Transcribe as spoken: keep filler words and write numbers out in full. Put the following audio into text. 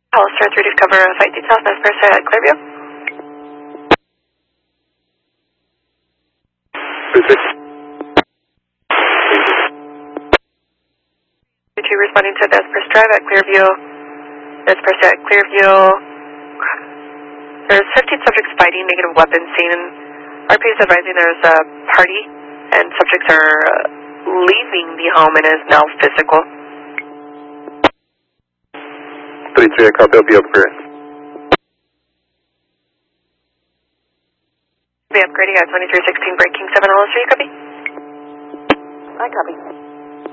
Hollister three to cover flight details, Nest First at Clearview. two responding to Nest First Drive at Clearview. Nest First at Clearview. There's fifteen subjects fighting, negative weapons seen. R P is advising there's a party and subjects are leaving the home and is now physical. three three, I copy, I'll be up for it. Be upgrading at twenty-three sixteen, breaking seven Hollister, you copy? I copy.